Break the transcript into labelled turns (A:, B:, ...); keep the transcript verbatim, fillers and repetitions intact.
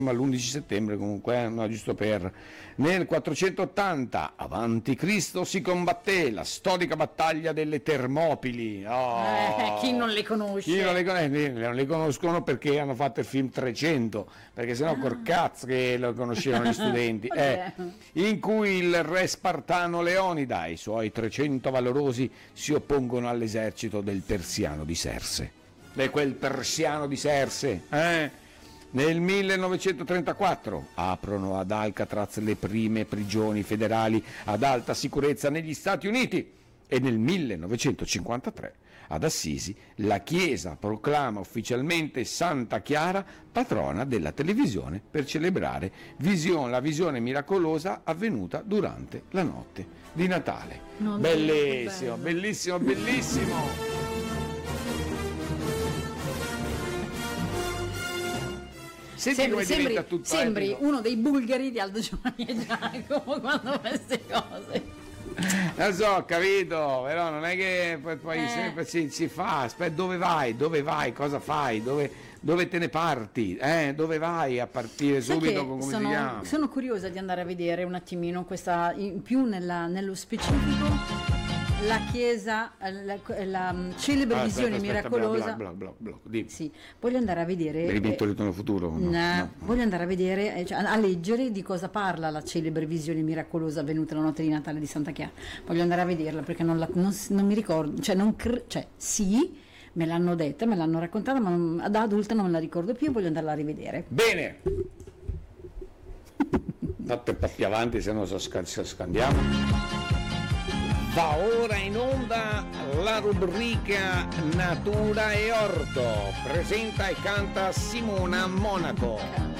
A: ma l'undici settembre comunque, eh? No, giusto per... Nel quattrocentottanta avanti Cristo si combatté la storica battaglia delle Termopili. Oh,
B: eh, chi non le conosce?
A: Chi non le, conosce? Non le conoscono perché hanno fatto il film trecento, perché sennò ah. col cazzo che lo conoscevano gli studenti. eh, in cui il re spartano Leonida e i suoi trecento valorosi si oppongono all'esercito del persiano di Serse. E quel persiano di Serse, eh? Nel millenovecentotrentaquattro aprono ad Alcatraz le prime prigioni federali ad alta sicurezza negli Stati Uniti e nel millenovecentocinquantatré ad Assisi la Chiesa proclama ufficialmente Santa Chiara patrona della televisione per celebrare vision, la visione miracolosa avvenuta durante la notte di Natale. Non bellissimo, bellissimo, bellissimo.
B: Sembri, sembri, sembri uno dei bulgari di Aldo Giovanni e Giacomo quando fa queste cose.
A: Lo so, ho capito, però non è che poi, poi eh. sempre si, si fa. Aspetta, dove vai? Dove vai? Cosa fai? Dove, dove te ne parti? Eh? Dove vai a partire
B: Sai
A: subito? Come
B: sono,
A: si chiama?
B: Sono curiosa di andare a vedere un attimino questa, in più nella, nello specifico. La Chiesa, la, la celebre ah, visione aspetta, aspetta, miracolosa.
A: Bla, bla, bla, bla,
B: sì, voglio andare a vedere.
A: Rimetto il ritorno futuro? No,
B: no,
A: no.
B: Voglio andare a vedere, cioè, a leggere di cosa parla la celebre visione miracolosa avvenuta la notte di Natale di Santa Chiara. Voglio andare a vederla perché non, la, non, non mi ricordo, cioè, non cre- cioè sì, me l'hanno detta, me l'hanno raccontata, ma non, da adulta non me la ricordo più. Voglio andarla a rivedere.
A: Bene. Fate un po' più avanti, se no si scandiamo. Va ora in onda la rubrica Natura e Orto, presenta e canta Simona Monaco.